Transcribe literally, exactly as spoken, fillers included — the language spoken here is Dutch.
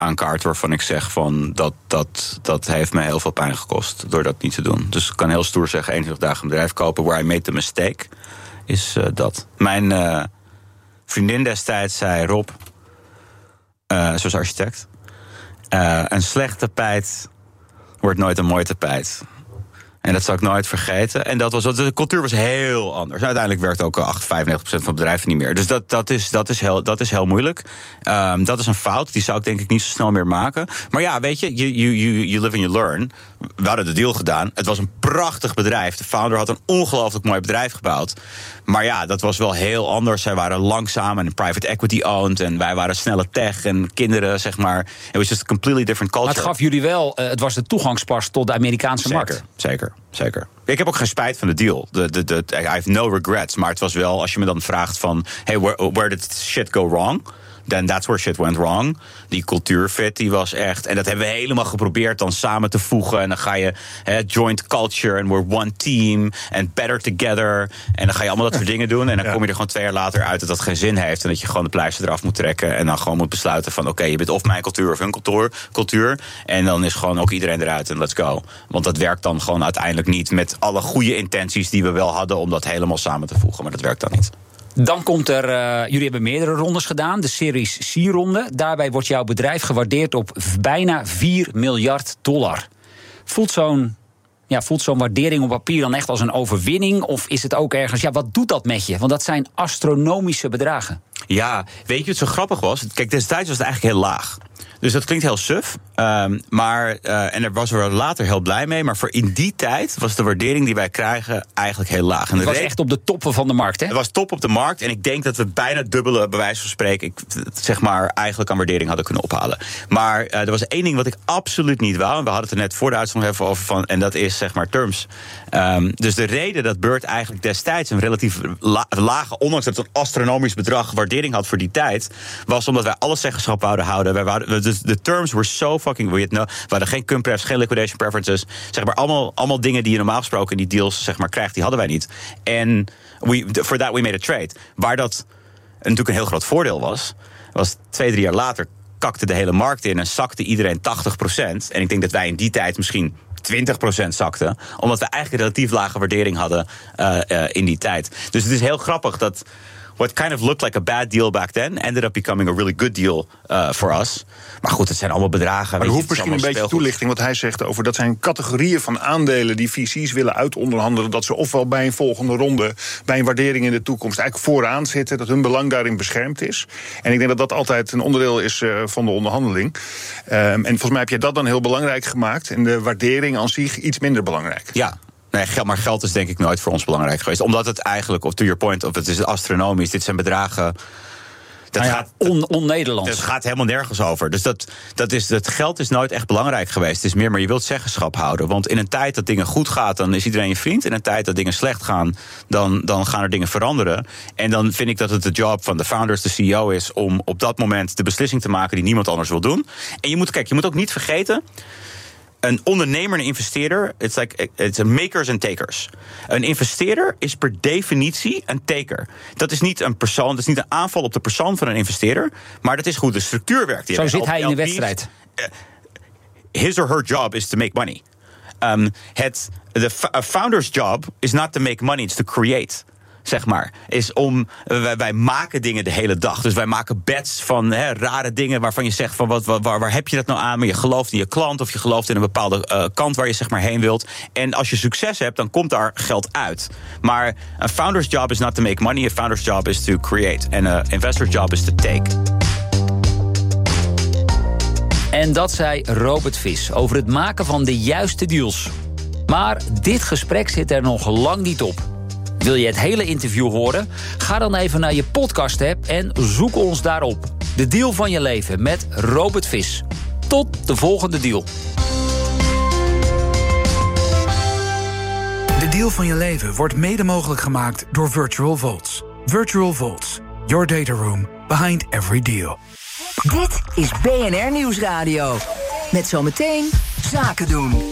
aankaart waarvan ik zeg van dat, dat, dat heeft me heel veel pijn gekost door dat niet te doen. Dus ik kan heel stoer zeggen, eenentwintig dagen een bedrijf kopen, where I made the mistake, is uh, dat. Mijn uh, vriendin destijds zei, Rob, uh, zoals architect, uh, een slecht tapijt wordt nooit een mooi tapijt. En dat zal ik nooit vergeten. En dat was, de cultuur was heel anders. Uiteindelijk werkt ook acht, vijfennegentig procent van bedrijven niet meer. Dus dat, dat, is, dat, is, heel, dat is heel moeilijk. Um, dat is een fout. Die zou ik denk ik niet zo snel meer maken. Maar ja, weet je, you, you, you, you live and you learn. We hadden de deal gedaan. Het was een prachtig bedrijf. De founder had een ongelooflijk mooi bedrijf gebouwd. Maar ja, dat was wel heel anders. Zij waren langzaam en private equity owned. En wij waren snelle tech en kinderen, zeg maar. It was just a completely different culture. Maar het gaf jullie wel, uh, het was de toegangspas tot de Amerikaanse zeker, markt. Zeker, zeker. Ik heb ook geen spijt van de deal. De, de, de, I have no regrets. Maar het was wel, als je me dan vraagt van, hey, where, where did shit go wrong? Then that's where shit went wrong. Die cultuurfit, die was echt... En dat hebben we helemaal geprobeerd dan samen te voegen. En dan ga je he, joint culture and we're one team and better together. En dan ga je allemaal dat soort dingen doen. En dan ja. kom je er gewoon twee jaar later uit dat dat geen zin heeft. En dat je gewoon de pleister eraf moet trekken. En dan gewoon moet besluiten van... oké, okay, je bent of mijn cultuur of hun cultuur, cultuur. En dan is gewoon ook iedereen eruit en let's go. Want dat werkt dan gewoon uiteindelijk niet... met alle goede intenties die we wel hadden... om dat helemaal samen te voegen. Maar dat werkt dan niet. Dan komt er, uh, jullie hebben meerdere rondes gedaan, de Series C-ronde. Daarbij wordt jouw bedrijf gewaardeerd op bijna vier miljard dollar. Voelt zo'n, ja, voelt zo'n waardering op papier dan echt als een overwinning? Of is het ook ergens, ja, wat doet dat met je? Want dat zijn astronomische bedragen. Ja, weet je wat zo grappig was? Kijk, destijds was het eigenlijk heel laag. Dus dat klinkt heel suf. Um, maar, uh, en daar was er later heel blij mee. Maar voor in die tijd was de waardering die wij krijgen eigenlijk heel laag. En het was re- echt op de toppen van de markt, hè? Het was top op de markt. En ik denk dat we bijna dubbele, bij wijze van spreken... Ik, zeg maar, eigenlijk aan waardering hadden kunnen ophalen. Maar uh, er was één ding wat ik absoluut niet wou. En we hadden het er net voor de uitzending even over van. En dat is, zeg maar, terms. Um, dus de reden dat Bird eigenlijk destijds een relatief la- lage... ondanks dat het een astronomisch bedrag waardering had voor die tijd... was omdat wij alle zeggenschap wouden houden. Wij wouden, we, dus de terms were so fucking weird. No, we hadden geen cum prefs, geen liquidation preferences. Zeg maar allemaal, allemaal dingen die je normaal gesproken in die deals, zeg maar, krijgt, die hadden wij niet. En we, for that we made a trade. Waar dat natuurlijk een heel groot voordeel was, was twee, drie jaar later kakte de hele markt in en zakte iedereen tachtig procent. En ik denk dat wij in die tijd misschien twintig procent zakten, omdat we eigenlijk een relatief lage waardering hadden uh, uh, in die tijd. Dus het is heel grappig dat what kind of looked like a bad deal back then ended up becoming a really good deal uh, for us. Maar goed, het zijn allemaal bedragen. Maar er hoeft misschien een beetje speelgoed. Toelichting wat hij zegt over. Dat zijn categorieën van aandelen die V C's willen uitonderhandelen. Dat ze ofwel bij een volgende ronde, bij een waardering in de toekomst eigenlijk vooraan zitten. Dat hun belang daarin beschermd is. En ik denk dat dat altijd een onderdeel is uh, van de onderhandeling. Um, en volgens mij heb jij dat dan heel belangrijk gemaakt. En de waardering aan zich iets minder belangrijk. Ja. Nee, geld, maar geld is denk ik nooit voor ons belangrijk geweest. Omdat het eigenlijk, of to your point, of het is astronomisch. Dit zijn bedragen. Dat nou ja, gaat on, on-Nederlands. Het gaat helemaal nergens over. Dus dat, dat, is, dat geld is nooit echt belangrijk geweest. Het is meer, maar je wilt zeggenschap houden. Want in een tijd dat dingen goed gaat, dan is iedereen je vriend. In een tijd dat dingen slecht gaan, dan, dan gaan er dingen veranderen. En dan vind ik dat het de job van de founders, de C E O is, om op dat moment de beslissing te maken die niemand anders wil doen. En je moet, kijk, je moet ook niet vergeten, een ondernemer, een investeerder, it's like it's a makers and takers. Een investeerder is per definitie een taker. Dat is niet een persoon, dat is niet een aanval op de persoon van een investeerder, maar dat is hoe de structuur werkt. Zo zit hij in de wedstrijd. His or her job is to make money. Um, het, the founder's job is not to make money, it's to create. Zeg maar, is om, wij, wij maken dingen de hele dag. Dus wij maken bets van he, rare dingen waarvan je zegt van wat, wat, waar, waar heb je dat nou aan? Maar je gelooft in je klant of je gelooft in een bepaalde uh, kant waar je zeg maar heen wilt. En als je succes hebt, dan komt daar geld uit. Maar een founder's job is not to make money. A founder's job is to create. En een investor's job is to take. En dat zei Robert Vis over het maken van de juiste deals. Maar dit gesprek zit er nog lang niet op. Wil je het hele interview horen? Ga dan even naar je podcast-app en zoek ons daarop. De deal van je leven met Robert Vis. Tot de volgende deal. De deal van je leven wordt mede mogelijk gemaakt door Virtual Vaults. Virtual Vaults, your data room behind every deal. Dit is B N R Nieuwsradio. Met zometeen Zaken doen.